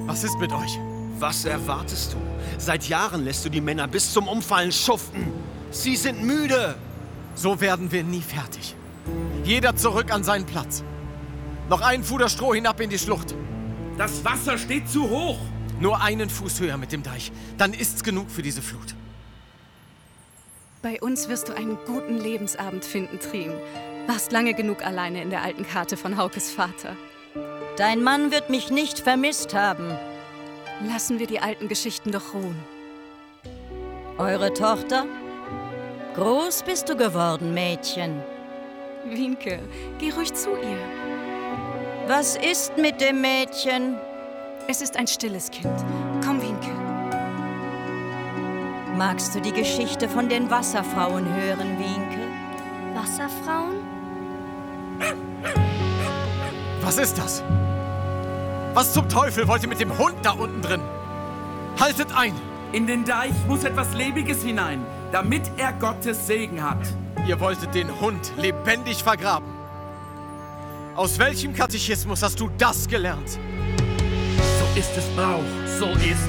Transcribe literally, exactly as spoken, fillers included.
Was ist mit euch? Was erwartest du? Seit Jahren lässt du die Männer bis zum Umfallen schuften. Sie sind müde. So werden wir nie fertig. Jeder zurück an seinen Platz. Noch einen Fuder Stroh hinab in die Schlucht. Das Wasser steht zu hoch. Nur einen Fuß höher mit dem Deich. Dann ist's genug für diese Flut. Bei uns wirst du einen guten Lebensabend finden, Trin. Warst lange genug alleine in der alten Karte von Haukes Vater. Dein Mann wird mich nicht vermisst haben. Lassen wir die alten Geschichten doch ruhen. Eure Tochter? Groß bist du geworden, Mädchen. Wienke, geh ruhig zu ihr. Was ist mit dem Mädchen? Es ist ein stilles Kind. Komm, Wienke. Magst du die Geschichte von den Wasserfrauen hören, Wienke? Wasserfrauen? Was ist das? Was zum Teufel wollt ihr mit dem Hund da unten drin? Haltet ein! In den Deich muss etwas Lebendiges hinein, damit er Gottes Segen hat. Ihr wolltet den Hund lebendig vergraben. Aus welchem Katechismus hast du das gelernt? So ist es Brauch, so ist